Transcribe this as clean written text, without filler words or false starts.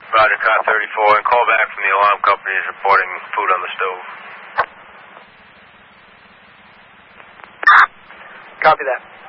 Roger, car 34, and call back from the alarm company is reporting food on the stove. Copy that.